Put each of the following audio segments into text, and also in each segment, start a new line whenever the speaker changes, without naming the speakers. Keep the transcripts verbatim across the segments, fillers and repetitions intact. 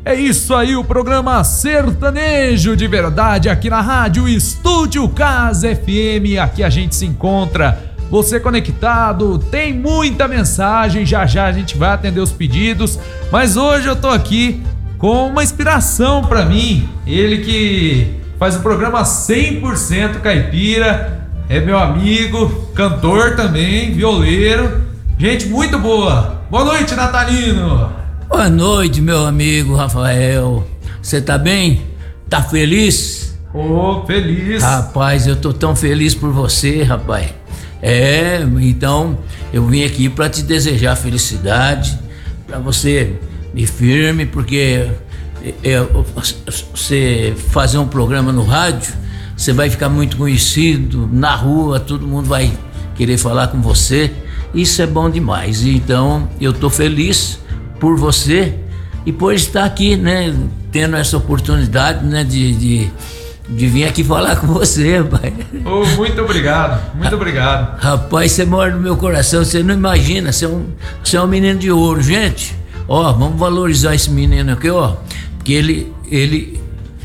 É isso aí, o programa Sertanejo de Verdade aqui na rádio Estúdio Casa F M. Aqui a gente se encontra, você conectado, tem muita mensagem, já já a gente vai atender os pedidos, mas hoje eu tô aqui com uma inspiração pra mim, ele que faz o programa cem por cento caipira, é meu amigo, cantor também, violeiro, gente muito boa. Boa noite, Natalino.
Boa noite, meu amigo Rafael. Você tá bem? Tá feliz?
Ô, oh, feliz.
Rapaz, eu tô tão feliz por você, rapaz. É, então eu vim aqui pra te desejar felicidade, pra você ir firme, porque é, você fazer um programa no rádio, você vai ficar muito conhecido na rua, todo mundo vai querer falar com você. Isso é bom demais. Então eu tô feliz por você e por estar aqui, né, tendo essa oportunidade, né, de, de, de vir aqui falar com você, rapaz.
Oh, muito obrigado, muito obrigado.
Rapaz, você mora no meu coração, você não imagina, você é um, você é um menino de ouro, gente. Ó, vamos valorizar esse menino aqui, ó, porque ele, ele,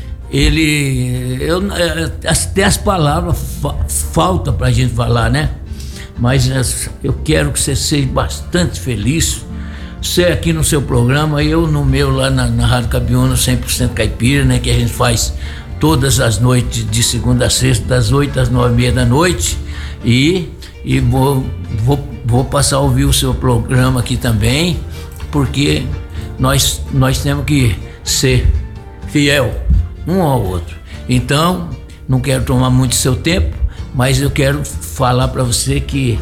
ele, eu, até as palavras fa, falta pra gente falar, né? Mas eu quero que você seja bastante feliz. Você aqui no seu programa, eu no meu lá na, na Rádio Cabiúna cem por cento Caipira, né? Que a gente faz todas as noites de segunda a sexta, das oito às nove e meia da noite. E, e vou, vou, vou passar a ouvir o seu programa aqui também, porque nós, nós temos que ser fiel um ao outro. Então, não quero tomar muito seu tempo, mas eu quero falar para você que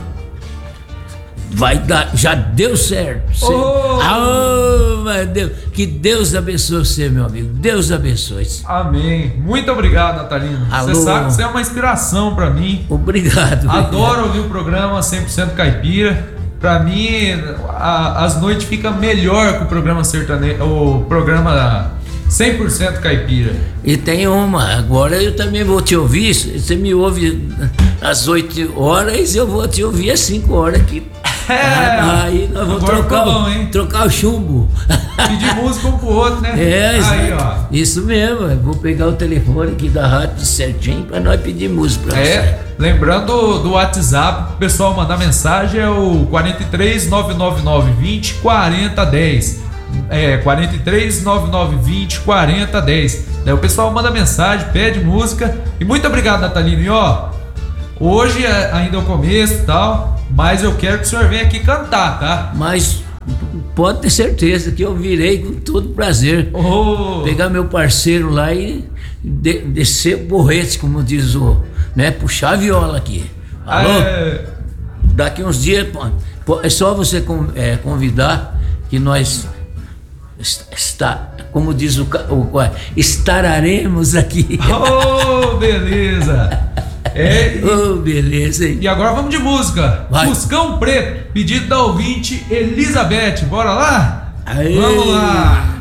vai dar, já deu certo. Você, oh! Oh, meu Deus, que Deus abençoe você, meu amigo. Deus abençoe.
Amém. Muito obrigado, Natalino. Você sabe que você é uma inspiração para mim.
Obrigado.
Adoro
obrigado.
ouvir o programa cem por cento Caipira. Para mim, a, as noites ficam melhor com o programa sertanejo, o programa cem por cento Caipira.
E tem uma, agora eu também vou te ouvir. Você me ouve às oito horas e eu vou te ouvir às cinco horas aqui.
É,
ah, aí nós vamos trocar, bom, hein? trocar o chumbo.
Pedir música um pro outro, né?
É,
aí, ó.
Isso mesmo, eu vou pegar o telefone aqui da rádio certinho pra nós pedir música pra
é,
você.
Lembrando do, do WhatsApp, pro pessoal mandar mensagem, é o quatro três nove nove nove dois zero quatro zero um zero. É, quatro três nove nove dois zero quatro zero um zero. Daí o pessoal manda mensagem, pede música. E muito obrigado, Natalino. E ó, hoje é, ainda é o começo e tal, mas eu quero que o senhor venha aqui cantar, tá?
Mas pode ter certeza que eu virei com todo prazer.
Oh. Pegar
meu parceiro lá e de, descer o borrete, como diz o, né? Puxar a viola aqui. Alô? É... Daqui uns dias, é só você é, convidar que nós está, como diz o, o estararemos aqui.
Oh, beleza. É, e,
oh, beleza.
E agora vamos de música.
Vai.
Buscão Preto, pedido da ouvinte Elizabeth. Bora lá?
Aê.
Vamos lá.